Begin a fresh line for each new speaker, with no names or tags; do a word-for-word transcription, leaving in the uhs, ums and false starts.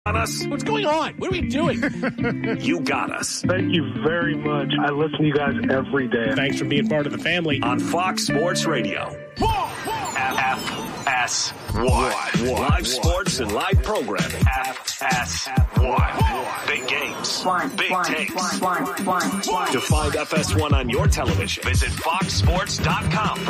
On us?
What's going on? What are we doing?
You got us.
Thank you very much. I listen to you guys every day.
Thanks for being part of the family.
On Fox Sports Radio. F S one. Live sports and live programming. F S one. Big games. Big takes. To find F S one on your television, visit fox sports dot com.